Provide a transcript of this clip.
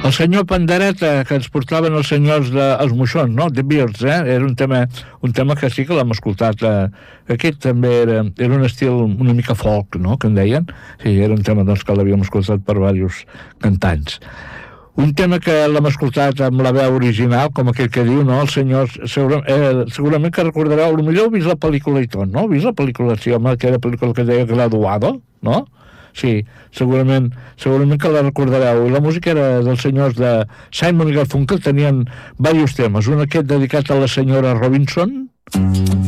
El senyor Pandereta, que ens portaven els senyors dels Moixons, no? The Beards, era un tema que sí que l'hem escoltat. Aquest també era un estil una mica folk, no?, que en deien. Sí, era un tema doncs, que l'havíem escoltat per diversos cantants. Un tema que l'hem escoltat amb la veu original, com aquell que diu, no?, els senyors, segurament que recordareu, potser heu vist la pel·lícula i tot, no? Heu vist la pel·lícula, sí, home, aquella pel·lícula que deia Graduado, no? Sí, segurament que la recordareu. I la música era dels senyors de Simon i Garfunkel, tenien diversos temes. Un aquest dedicat a la senyora Robinson,